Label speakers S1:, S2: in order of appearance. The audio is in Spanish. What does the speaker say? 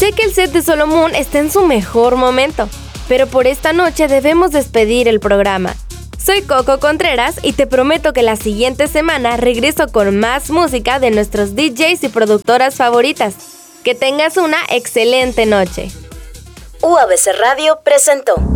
S1: Sé que el set de Solomon está en su mejor momento, pero por esta noche debemos despedir el programa. Soy Coco Contreras y te prometo que la siguiente semana regreso con más música de nuestros DJs y productoras favoritas. Que tengas una excelente noche.
S2: UABC Radio presentó